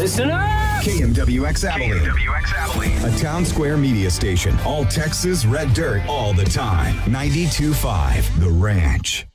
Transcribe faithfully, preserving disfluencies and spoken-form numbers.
Listen up! K M W X Abilene. K M W X Abilene. A Town Square media station. All Texas, red dirt, all the time. ninety-two point five The Ranch.